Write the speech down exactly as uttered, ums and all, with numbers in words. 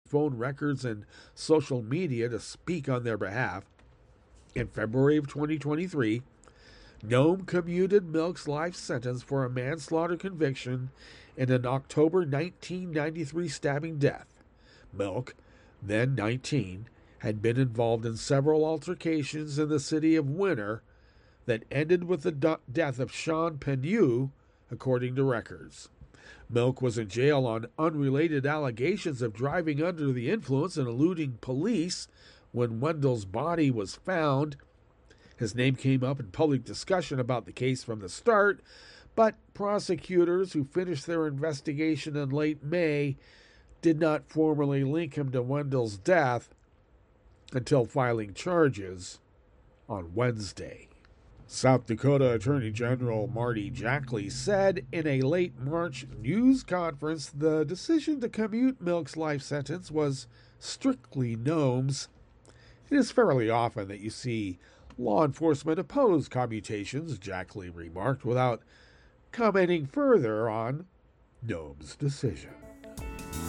phone records and social media to speak on their behalf. In February of twenty twenty-three, Nome commuted Milk's life sentence for a manslaughter conviction in an October nineteen ninety-three stabbing death. Milk, then nineteen, had been involved in several altercations in the city of Winner that ended with the do- death of Sean Pennew, according to records. Milk was in jail on unrelated allegations of driving under the influence and eluding police when Wendell's body was found. His name came up in public discussion about the case from the start, but prosecutors who finished their investigation in late May did not formally link him to Wendell's death until filing charges on Wednesday. South Dakota Attorney General Marty Jackley said in a late March news conference the decision to commute Milk's life sentence was strictly Nome's. It is fairly often that you see law enforcement oppose commutations, Jackley remarked, without commenting further on Nome's decision.